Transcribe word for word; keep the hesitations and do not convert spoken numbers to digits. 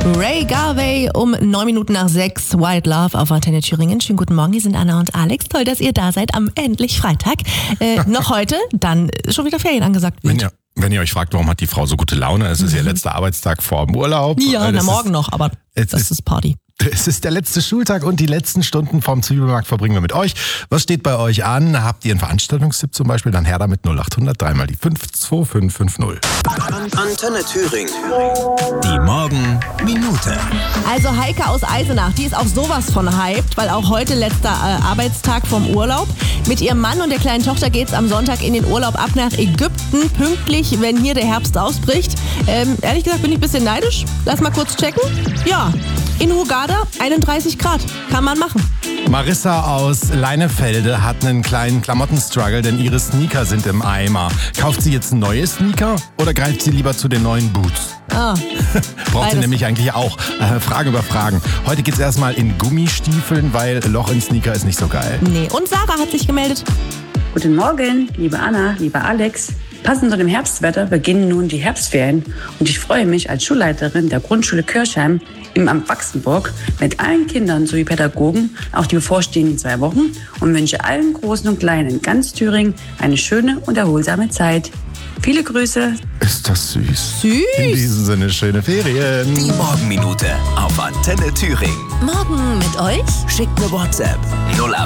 Ray Garvey um neun Minuten nach sechs. Wild Love auf Antenne Thüringen. Schönen guten Morgen, hier sind Anna und Alex. Toll, dass ihr da seid am endlich Freitag. Äh, noch heute, dann schon wieder Ferien angesagt. Wenn ihr, wenn ihr euch fragt, warum hat die Frau so gute Laune, es ist ihr letzter Arbeitstag vor dem Urlaub. Ja, Das na, morgen ist, noch, aber das ist, ist Party. Es ist der letzte Schultag und die letzten Stunden vom Zwiebelmarkt verbringen wir mit euch. Was steht bei euch an? Habt ihr einen Veranstaltungstipp zum Beispiel? Dann her damit null acht hundert, dreimal die fünf zwei fünf fünf null. Antenne Thüringen. Die Morgenminute. Also Heike aus Eisenach, die ist auch sowas von hyped, weil auch heute letzter äh, Arbeitstag vom Urlaub. Mit ihrem Mann und der kleinen Tochter geht's am Sonntag in den Urlaub ab nach Ägypten, pünktlich, wenn hier der Herbst ausbricht. Ähm, ehrlich gesagt bin ich ein bisschen neidisch. Lass mal kurz checken. Ja, in Hurghada einunddreißig Grad. Kann man machen. Marissa aus Leinefelde hat einen kleinen Klamottenstruggle, denn ihre Sneaker sind im Eimer. Kauft sie jetzt neue Sneaker oder greift sie lieber zu den neuen Boots? Ah, Braucht sie beides. nämlich eigentlich auch. Äh, Fragen über Fragen. Heute geht's erstmal in Gummistiefeln, weil Loch in Sneaker ist nicht so geil. Nee. Und Sarah hat sich gemeldet. Guten Morgen, liebe Anna, lieber Alex. Passend zu dem Herbstwetter beginnen nun die Herbstferien und ich freue mich als Schulleiterin der Grundschule Kirchheim im Amt Wachsenburg mit allen Kindern sowie Pädagogen auf die bevorstehenden zwei Wochen und wünsche allen Großen und Kleinen in ganz Thüringen eine schöne und erholsame Zeit. Viele Grüße. Ist das süß. Süß. In diesem Sinne, schöne Ferien. Die Morgenminute auf Antenne Thüringen. Morgen mit euch? Schickt eine WhatsApp null